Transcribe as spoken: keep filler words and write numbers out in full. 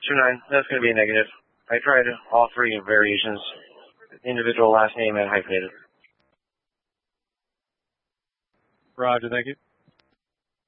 two nine, that's going to be a negative. I tried all three variations, individual last name and hyphenated. Roger, thank you.